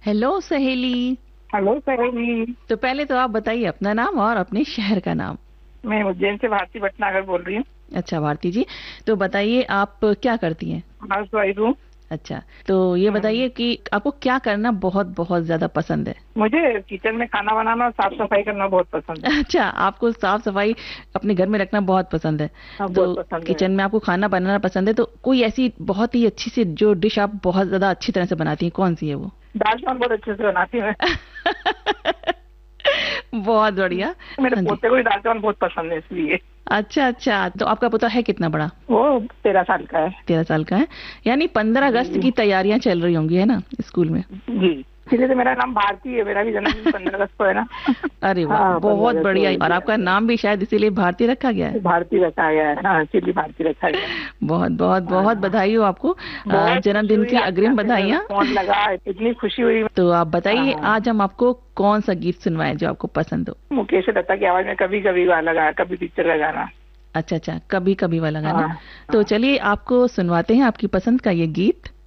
Hello सहेली। Hello सहेली। तो पहले तो आप बताइए अपना नाम और अपने शहर का नाम। मैं उज्जैन से भारती भटनागर बोल रही हूँ। अच्छा भारती जी, तो बताइए आप क्या करती हैं। हाउस वाइफ हूँ। अच्छा, तो ये हम्म, बताइए कि आपको क्या करना बहुत बहुत ज्यादा पसंद है। मुझे किचन में खाना बनाना और साफ सफाई करना बहुत पसंद है। अच्छा, आपको साफ सफाई अपने घर में रखना बहुत पसंद है। हाँ, तो बहुत पसंद है। किचन में आपको खाना बनाना पसंद है, तो कोई ऐसी बहुत ही अच्छी सी जो डिश आप बहुत ज्यादा अच्छी तरह से बनाती हैं, कौन सी है वो। दाल चावल बहुत अच्छे से बनाती हूँ मैं। बहुत बढ़िया। मेरे हाँ जी। पोते को भी दाल चावल बहुत पसंद है इसलिए। अच्छा अच्छा, तो आपका पोता है कितना बड़ा। वो 13 साल का है। 13 साल का है, यानी 15 अगस्त जी। की तैयारियां चल रही होंगी है ना स्कूल में। जी, इसीलिए तो मेरा नाम भारती है। मेरा भी जन्मदिन 15 अगस्त को है ना। अरे वाह, हाँ, बहुत 15 अगस्त को बढ़िया। और आपका है। नाम भी शायद इसीलिए भारती रखा गया है। भारती रखा गया है। हाँ, इसीलिए भारती रखा गया है। बहुत बहुत बहुत हाँ, बधाई हो आपको, बहुत खुशी जन्मदिन हुई की आपके अग्रिम यहाँ से बधाइयाँ। फोन लगा, इतनी खुशी हुई। तो आप बताइए हाँ, आज हम आपको कौन सा गीत सुनवाएं जो आपको पसंद हो। मुकेश दत्ता की आवाज में कभी कभी गाना लगा, कभी पिक्चर का गाना। अच्छा अच्छा, कभी कभी वाला गाना। हाँ। तो हाँ। चलिए आपको सुनवाते हैं आपकी पसंद का ये गीत।